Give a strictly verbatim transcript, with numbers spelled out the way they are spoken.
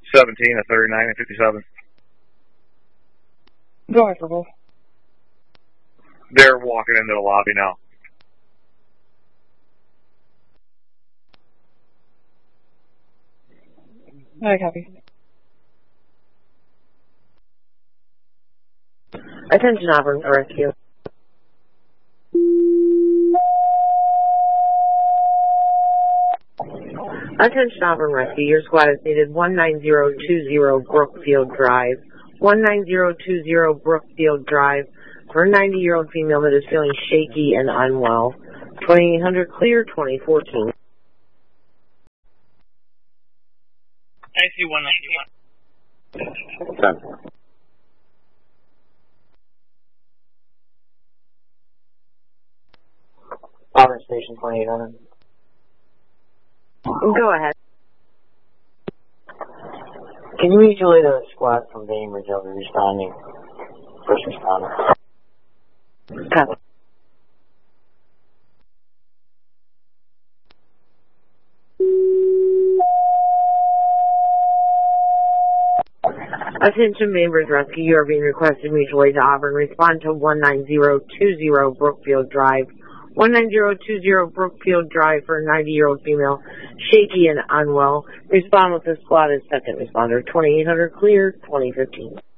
seventeen to thirty-nine and fifty-seven. Go ahead, Purple. They're walking into the lobby now. I copy. Attention, Auburn Rescue. Attention, Auburn Rescue. Your squad is needed one nine zero two zero Brookfield Drive. one nine zero two zero Brookfield Drive for a ninety-year-old female that is feeling shaky and unwell. twenty-eight hundred clear, twenty fourteen. I see one ninety-one. Ten. Auburn Station twenty-eight hundred. Go ahead. Can you mutually the squad from Bainbridge over responding? First responder. Copy. Attention, Bainbridge Rescue. You are being requested mutually to Auburn. Respond to one nine zero two zero Brookfield Drive. one nine zero two zero Brookfield Drive for a ninety-year-old female, shaky and unwell. Respond with the squad as second responder. twenty-eight hundred clear, twenty fifteen.